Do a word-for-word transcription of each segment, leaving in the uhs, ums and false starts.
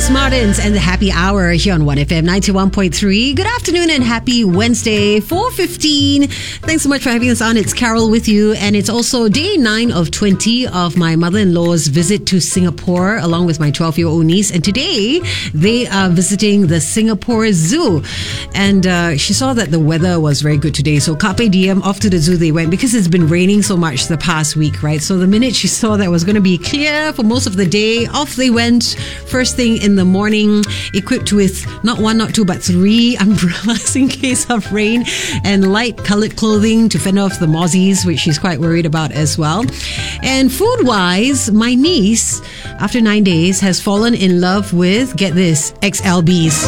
Chris Martins and the Happy Hour here on one F M ninety-one point three. Good afternoon and happy Wednesday, four fifteen. Thanks so much for having us on. It's Carol with you, and it's also day nine of twenty of my mother-in-law's visit to Singapore along with my twelve-year-old niece. And today they are visiting the Singapore Zoo. And uh, she saw that the weather was very good today. So Carpe Diem, off to the zoo they went because it's been raining so much the past week, right? So the minute she saw that it was going to be clear for most of the day, off they went. First thing in the morning, equipped with not one, not two, but three umbrellas in case of rain and light coloured clothing to fend off the mozzies, which she's quite worried about as well. And food-wise, my niece, after nine days, has fallen in love with, get this, X L Bs.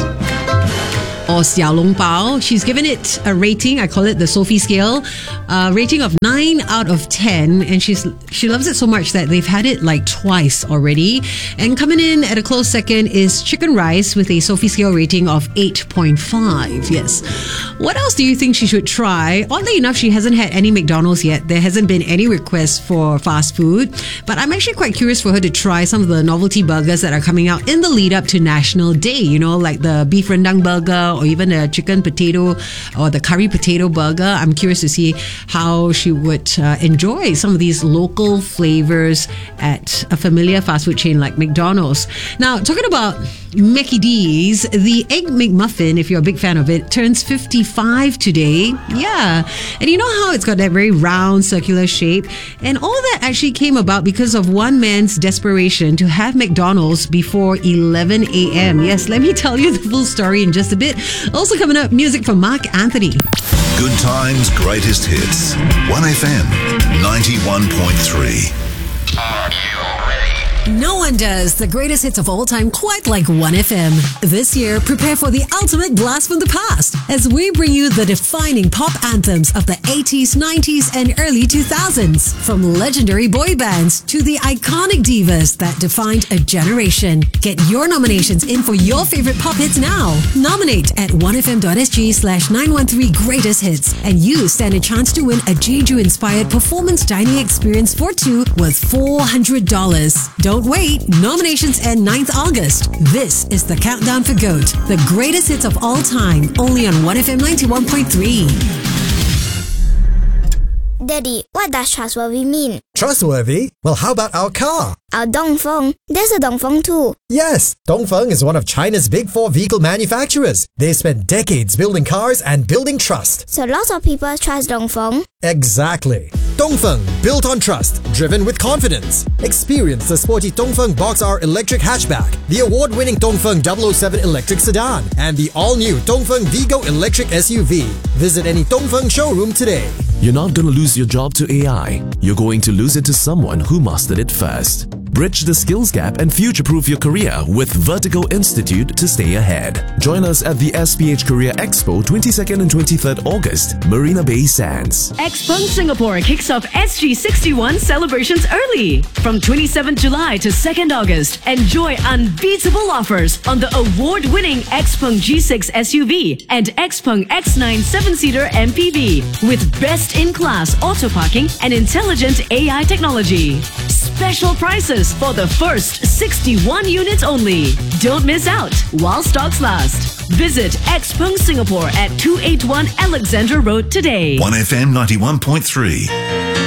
Or Xiao Long Bao. She's given it a rating. I call it the Sophie scale. A rating of nine out of ten. And she's she loves it so much that they've had it like twice already. And coming in at a close second is chicken rice with a Sophie scale rating of eight point five. Yes. What else do you think she should try? Oddly enough, she hasn't had any McDonald's yet. There hasn't been any requests for fast food. But I'm actually quite curious for her to try some of the novelty burgers that are coming out in the lead up to National Day. You know, like the beef rendang burger, or even a chicken potato or the curry potato burger. I'm curious to see how she would uh, enjoy some of these local flavors at a familiar fast food chain like McDonald's. Now, talking about Mickey D's, the Egg McMuffin, if you're a big fan of it, turns fifty-five today. Yeah. And you know how it's got that very round, circular shape? And all that actually came about because of one man's desperation to have McDonald's before eleven a.m. Yes, let me tell you the full story in just a bit. Also coming up, music from Mark Anthony. Good times, greatest hits. one F M ninety-one point three. Are you ready? No one does the greatest hits of all time quite like one F M. This year, prepare for the ultimate blast from the past as we bring you the defining pop anthems of the eighties, nineties, and early two thousands. From legendary boy bands to the iconic divas that defined a generation. Get your nominations in for your favorite pop hits now. Nominate at one f m dot s g slash nine one three greatest hits, and you stand a chance to win a Jeju-inspired performance dining experience for two worth four hundred dollars. Don't Don't wait. Nominations end ninth August. This is the Countdown for GOAT, the greatest hits of all time, only on one F M ninety-one point three. Daddy, what does trustworthy mean? Trustworthy? Well, how about our car? Our Dongfeng. There's a Dongfeng too. Yes, Dongfeng is one of China's big four vehicle manufacturers. They spent decades building cars and building trust. So lots of people trust Dongfeng? Exactly. Dongfeng, built on trust, driven with confidence. Experience the sporty Dongfeng Box R electric hatchback, the award-winning Dongfeng double oh seven electric sedan, and the all-new Dongfeng Vigo electric S U V. Visit any Dongfeng showroom today. You're not going to lose your job to A I. You're going to lose it to someone who mastered it first. Bridge the skills gap and future-proof your career with Vertigo Institute to stay ahead. Join us at the S P H Career Expo twenty-second and twenty-third August, Marina Bay Sands. Xpeng Singapore kicks off S G sixty-one celebrations early. From twenty-seventh July to second August, enjoy unbeatable offers on the award-winning Xpeng G six S U V and Xpeng X nine seven-seater M P V with best-in-class auto parking and intelligent A I technology. Special prices for the first sixty-one units only. Don't miss out while stocks last. Visit Xpeng Singapore at two eighty-one Alexandra Road today. one F M ninety-one point three.